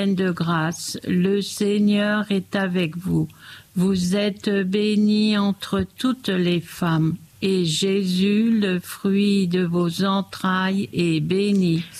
pleine de grâce, le Seigneur est avec vous. Vous êtes bénie entre toutes les femmes, et Jésus, le fruit de vos entrailles, est béni.